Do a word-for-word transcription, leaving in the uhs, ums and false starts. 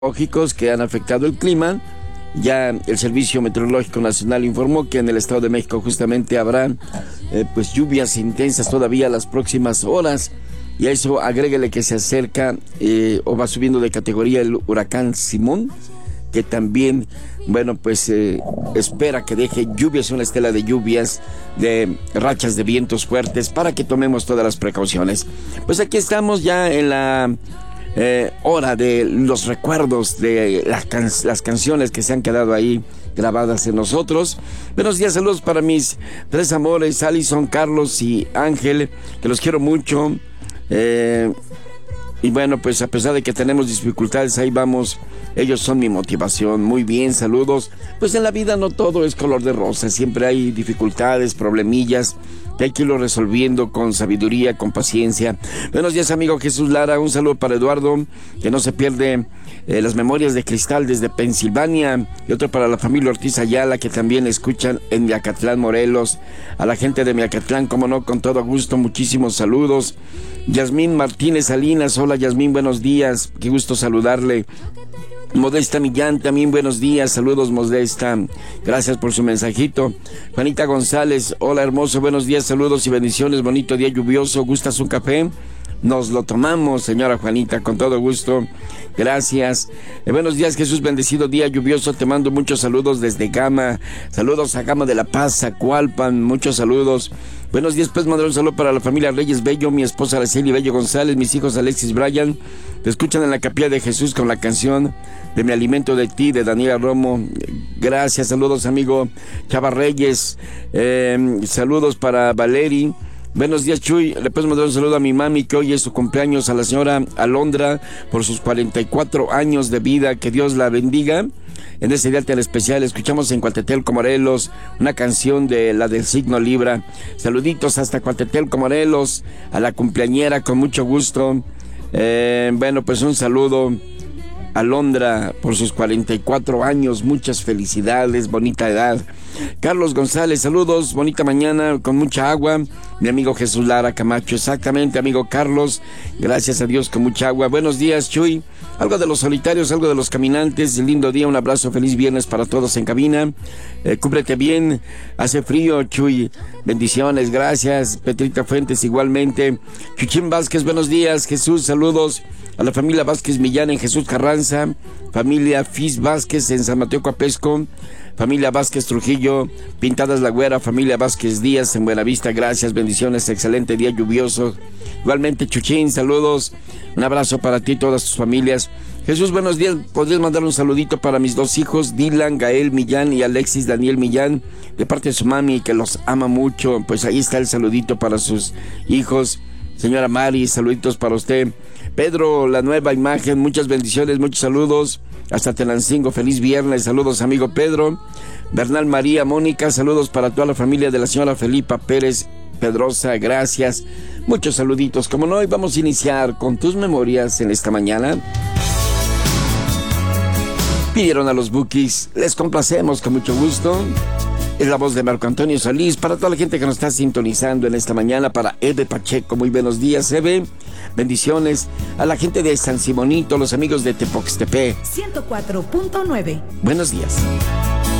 meteorológicos que han afectado el clima. Ya el Servicio Meteorológico Nacional informó que en el Estado de México justamente habrá eh, pues lluvias intensas todavía las próximas horas, y a eso agréguele que se acerca eh, o va subiendo de categoría el huracán Simón, que también, bueno, pues eh, espera que deje lluvias, una estela de lluvias, de rachas de vientos fuertes, para que tomemos todas las precauciones. Pues aquí estamos ya en la eh, hora de los recuerdos de las, can las canciones que se han quedado ahí grabadas en nosotros. Buenos días, saludos para mis tres amores, Alison, Carlos y Ángel, que los quiero mucho. Eh, y bueno, pues a pesar de que tenemos dificultades, ahí vamos. Ellos son mi motivación. Muy bien, saludos. Pues en la vida no todo es color de rosa, siempre hay dificultades, problemillas, que hay que irlo resolviendo con sabiduría, con paciencia. Buenos días, amigo Jesús Lara, un saludo para Eduardo, que no se pierde eh, las memorias de cristal desde Pensilvania, y otro para la familia Ortiz Ayala, que también escuchan en Miacatlán, Morelos. A la gente de Miacatlán, como no, con todo gusto, muchísimos saludos. Yasmín Martínez Salinas, hola Yasmín, buenos días, qué gusto saludarle. Modesta Millán, también buenos días, saludos Modesta, gracias por su mensajito. Juanita González, hola hermoso, buenos días, saludos y bendiciones, bonito día lluvioso, ¿gustas un café? Nos lo tomamos, señora Juanita, con todo gusto, gracias. Eh, buenos días, Jesús, bendecido día lluvioso, te mando muchos saludos desde Gama, saludos a Gama de la Paz, Zacualpan, muchos saludos. Buenos días, pues mandar un saludo para la familia Reyes Bello, mi esposa Araceli Bello González, mis hijos Alexis Brian, te escuchan en la Capilla de Jesús con la canción de Mi Alimento de Ti, de Daniela Romo. Gracias, saludos amigo Chava Reyes, eh, saludos para Valeri. Buenos días, Chuy, le puedes mandar un saludo a mi mami, que hoy es su cumpleaños, a la señora Alondra, por sus cuarenta y cuatro años de vida, que Dios la bendiga. En ese día tan especial escuchamos en Coatetelco, Morelos, una canción de la del signo Libra. Saluditos hasta Coatetelco, Morelos, a la cumpleañera, con mucho gusto. Eh, bueno, pues un saludo a Alondra por sus cuarenta y cuatro años, muchas felicidades, bonita edad. Carlos González, saludos, bonita mañana con mucha agua. Mi amigo Jesús Lara Camacho, exactamente, amigo Carlos, gracias a Dios con mucha agua. Buenos días, Chuy, algo de los solitarios, algo de los caminantes, lindo día, un abrazo, feliz viernes para todos en cabina. Eh, cúbrete bien, hace frío, Chuy, bendiciones, gracias. Petrita Fuentes, igualmente. Chuchín Vázquez, buenos días, Jesús, saludos a la familia Vázquez Millán en Jesús Carranza, familia Fis Vázquez en San Mateo Coapesco, familia Vázquez Trujillo, Pintadas La Güera, familia Vázquez Díaz en Buenavista, gracias, bendiciones, excelente día lluvioso. Igualmente, Chuchín, saludos, un abrazo para ti y todas tus familias. Jesús, buenos días, podrías mandar un saludito para mis dos hijos, Dylan Gael Millán y Alexis Daniel Millán, de parte de su mami, que los ama mucho. Pues ahí está el saludito para sus hijos. Señora Mari, saluditos para usted. Pedro, la nueva imagen, muchas bendiciones, muchos saludos. Hasta Tenancingo, feliz viernes, saludos amigo Pedro. Bernal María, Mónica, saludos para toda la familia de la señora Felipa Pérez Pedrosa, gracias. Muchos saluditos, como no, y vamos a iniciar con tus memorias en esta mañana. Pidieron a los Bukis, les complacemos con mucho gusto. Es la voz de Marco Antonio Solís, para toda la gente que nos está sintonizando en esta mañana, para Eve Pacheco, muy buenos días, Eve, bendiciones, a la gente de San Simonito, los amigos de Tepoxtepec, ciento cuatro punto nueve. Buenos días.